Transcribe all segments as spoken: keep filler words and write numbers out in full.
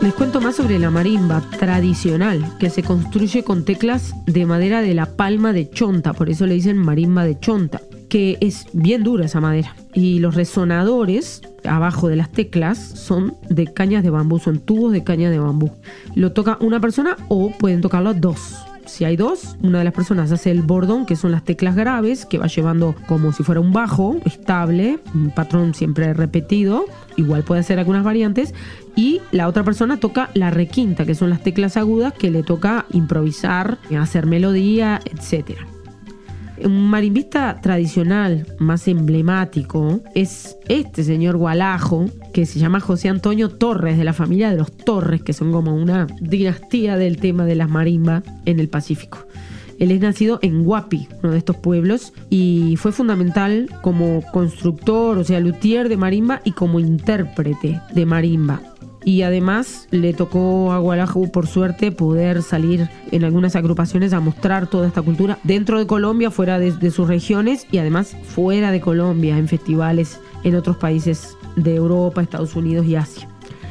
Les cuento más sobre la marimba tradicional, que se construye con teclas de madera de la palma de chonta, por eso le dicen marimba de chonta, que es bien dura esa madera. Y los resonadores abajo de las teclas son de cañas de bambú, son tubos de caña de bambú. Lo toca una persona o pueden tocarlo dos. Si hay dos, una de las personas hace el bordón, que son las teclas graves, que va llevando como si fuera un bajo estable, un patrón siempre repetido, igual puede hacer algunas variantes, y la otra persona toca la requinta, que son las teclas agudas que le toca improvisar, hacer melodía, etcétera. Un marimbista tradicional más emblemático es este señor gualajo, que se llama José Antonio Torres, de la familia de los Torres, que son como una dinastía del tema de las marimbas en el Pacífico. Él es nacido en Huapi, uno de estos pueblos, y fue fundamental como constructor, o sea, luthier de marimba y como intérprete de marimba. Y además le tocó a Gualajo, por suerte, poder salir en algunas agrupaciones a mostrar toda esta cultura dentro de Colombia, fuera de, de sus regiones, y además fuera de Colombia, en festivales en otros países de Europa, Estados Unidos y Asia.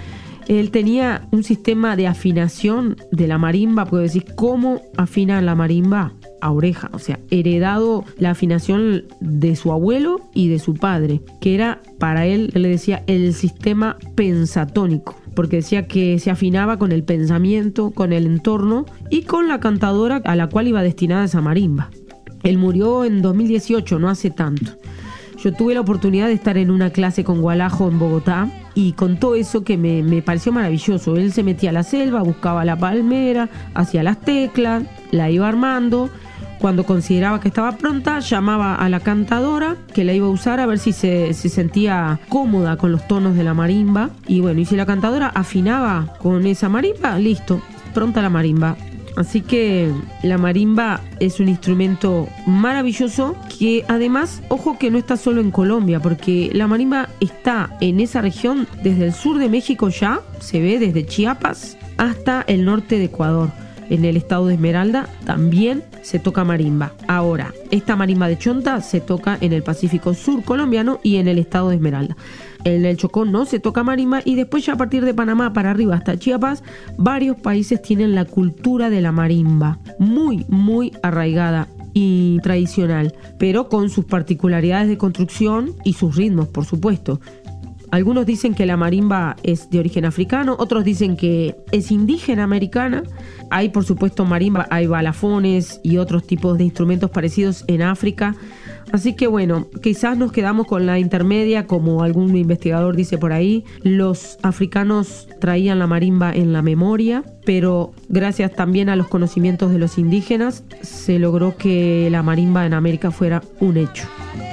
Él tenía un sistema de afinación de la marimba, puedo decir, ¿cómo afina la marimba? A oreja, o sea, heredado la afinación de su abuelo y de su padre, que era, para él, él le decía, el sistema pensatónico, porque decía que se afinaba con el pensamiento, con el entorno y con la cantadora a la cual iba destinada esa marimba. Él murió en dos mil dieciocho, no hace tanto. Yo tuve la oportunidad de estar en una clase con Gualajo en Bogotá y contó eso que me, me pareció maravilloso. Él se metía a la selva, buscaba la palmera, hacía las teclas, la iba armando. Cuando consideraba que estaba pronta, llamaba a la cantadora que la iba a usar a ver si se si sentía cómoda con los tonos de la marimba. Y bueno, y si la cantadora afinaba con esa marimba, listo, pronta la marimba. Así que la marimba es un instrumento maravilloso que además, ojo que no está solo en Colombia, porque la marimba está en esa región desde el sur de México ya, se ve desde Chiapas hasta el norte de Ecuador. En el estado de Esmeralda también se toca marimba. Ahora, esta marimba de chonta se toca en el Pacífico Sur colombiano y en el estado de Esmeralda. En el Chocó no se toca marimba y después ya a partir de Panamá para arriba hasta Chiapas, varios países tienen la cultura de la marimba muy, muy arraigada y tradicional, pero con sus particularidades de construcción y sus ritmos, por supuesto. Algunos dicen que la marimba es de origen africano, otros dicen que es indígena americana. Hay, por supuesto, marimba, hay balafones y otros tipos de instrumentos parecidos en África. Así que bueno, quizás nos quedamos con la intermedia, como algún investigador dice por ahí. Los africanos traían la marimba en la memoria, pero gracias también a los conocimientos de los indígenas se logró que la marimba en América fuera un hecho.